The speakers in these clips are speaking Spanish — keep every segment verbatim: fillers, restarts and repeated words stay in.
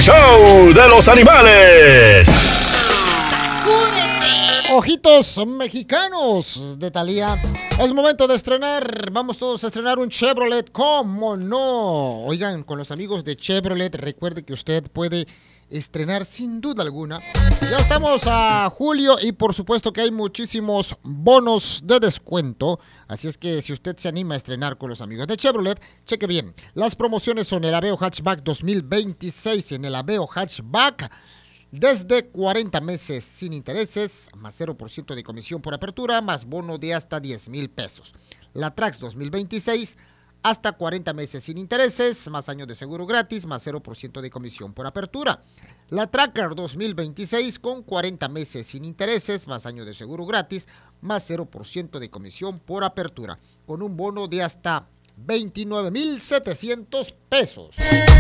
show de los animales. Ojitos mexicanos de Thalía. Es momento de estrenar. Vamos todos a estrenar un Chevrolet. ¿Cómo no? Oigan, con los amigos de Chevrolet, recuerde que usted puede estrenar sin duda alguna. Ya estamos a julio y por supuesto que hay muchísimos bonos de descuento. Así es que si usted se anima a estrenar con los amigos de Chevrolet, cheque bien. Las promociones son el Aveo Hatchback dos mil veintiséis. En el Aveo Hatchback, desde cuarenta meses sin intereses, más cero por ciento de comisión por apertura, más bono de hasta diez mil pesos. La Trax dos mil veintiséis, hasta cuarenta meses sin intereses, más año de seguro gratis, más cero por ciento de comisión por apertura. La Tracker dos mil veintiséis con cuarenta meses sin intereses, más año de seguro gratis, más cero por ciento de comisión por apertura, con un bono de hasta veintinueve mil setecientos pesos.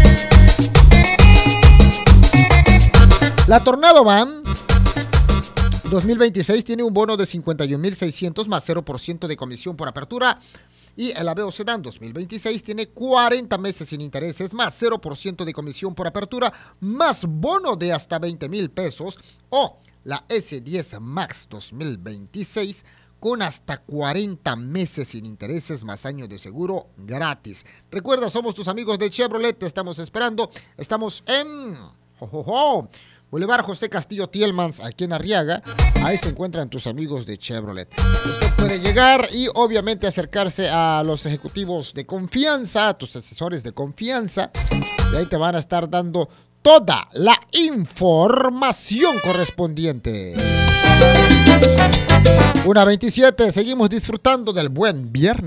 La Tornado Van dos mil veintiséis tiene un bono de cincuenta y un mil seiscientos más cero por ciento de comisión por apertura. Y el Aveo Sedan dos mil veintiséis tiene cuarenta meses sin intereses más cero por ciento de comisión por apertura, más bono de hasta veinte mil pesos. O la ese diez Max dos mil veintiséis con hasta cuarenta meses sin intereses más año de seguro gratis. Recuerda, somos tus amigos de Chevrolet, te estamos esperando. Estamos en jo, jo, jo, Boulevard José Castillo Tielmans, aquí en Arriaga. Ahí se encuentran tus amigos de Chevrolet. Usted puede llegar y obviamente acercarse a los ejecutivos de confianza, a tus asesores de confianza. Y ahí te van a estar dando toda la información correspondiente. una veintisiete, seguimos disfrutando del buen viernes.